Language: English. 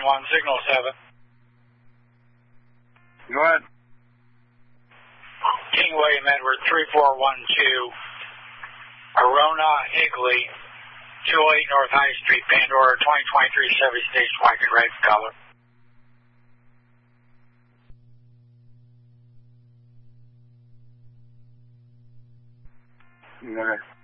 signal 7. Go ahead. King William Edward 3412, Arona Higley, 208 North High Street, Pandora, 2023 Chevy Station Wagon, red color. Okay.